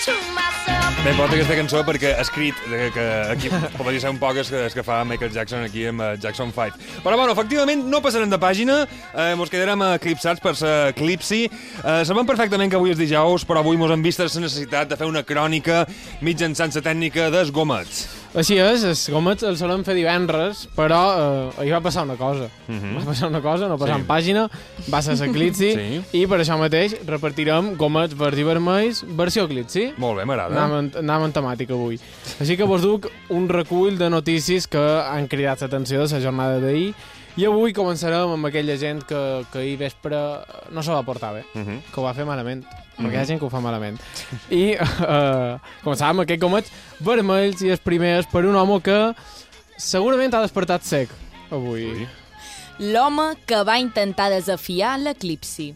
Bé, porta aquesta cançó perquè ha escrit que aquí podria ser un poc el que fa Michael Jackson aquí amb Jackson 5. Però, bueno, efectivament, no passarem de pàgina, mos quedarem eclipsats per ser Eclipsi. Sabem perfectament que avui és dijous, però avui mos hem vist la necessitat de fer una crònica mitjançant la tècnica dels gomets. Així és, els gomets els solem fer divendres, però ahir va passar una cosa. Va passar una cosa, no passar en pàgina, va ser l'Eclipsi, i per això mateix repartirem gomets verds i vermells versió Eclipsi. Molt bé, m'agrada. Anem en temàtica avui. Així que vos duc un recull de notícies que han cridat l'atenció de la jornada d'ahir, i avui començarem amb aquella gent que ahir vespre no se va portar bé, que ho va fer malament, perquè hi ha gent que ho fa malament. I començàvem aquests gomets vermells i els primers per un home que segurament ha despertat sec avui. L'home que va intentar desafiar l'Eclipsi.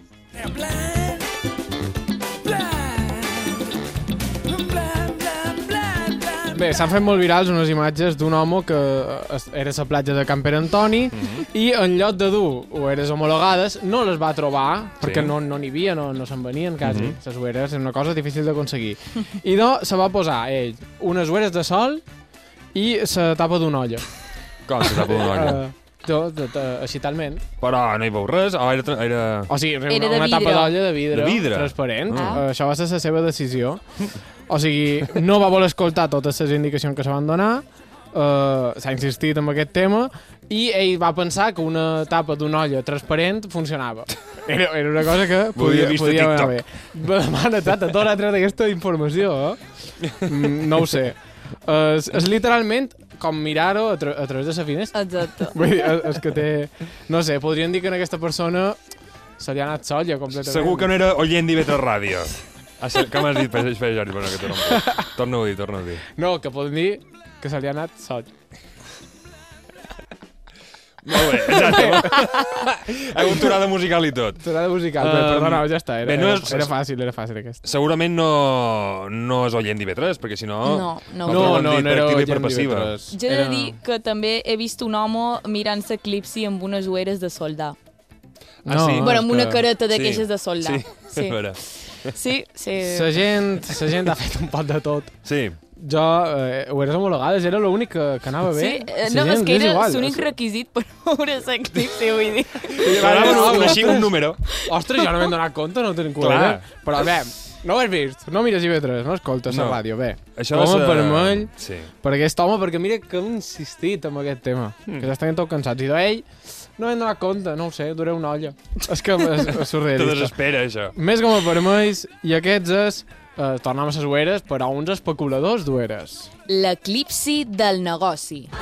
Bé, s'han fet molt virals unes imatges d'un home que era a la platja de Can Pere Antoni i en lloc de dur ueres homologades no les va trobar, perquè no n'hi havia, no se'n venien quasi. Les ueres és una cosa difícil d'aconseguir. I doncs se va posar ell unes ueres de sol i la tapa d'una olla. Com la tapa d'una olla? Així talment. Però no hi veu res? O era... O sigui, una tapa d'olla de vidre transparent. Això va ser la seva decisió. O sigui, no va voler escoltar totes les indicacions que se van donar, s'ha insistit en aquest tema, i ell va pensar que una tapa d'una olla transparent funcionava. Era una cosa que podia anar bé. M'ha notat, a tot l'ha tret aquesta informació, No ho sé. És literalment com mirar-ho a través de la finestra. Exacte. Vull dir, és que té... No sé, podríem dir que en aquesta persona se li ha anat solla completament. Segur que no era oient d'IV3 Ràdio. Com has dit? Espera, Jordi, bueno, que torna-ho a dir. No, que podem dir que se li ha anat soll. Molt bé, exacte. Una torada musical i tot. Torada musical, perdona, ja està. Era fàcil aquest. Segurament no és oient d'IV3, perquè si no... No era oient d'IV3. Jo he de dir que també he vist un home mirant l'Eclipsi amb unes ueres de soldar. Bueno, amb una careta d'aquestes de soldar. Sí, és vera. Sí. La gent ha fet un pot de tot. Sí. Jo, ueres homologades, era l'únic que anava bé. Sí, no, és que era l'únic requisit per veure l'Eclipsi, vull dir. Un número. Ostres, jo no m'he donat compte, no tenim clar. Però bé, no ho has vist, no mires IV3, no escoltes la ràdio, bé. Home vermell per aquest home, perquè mira que hem insistit en aquest tema, que ja estan tot cansats. I d'ell no m'he donat compte, no ho sé, duré una olla. És que és surrealista. Te desespera, això. Més com a vermells, i aquests és... tornem a les ueres, però uns especuladors d'ueres. L'Eclipsi del negoci.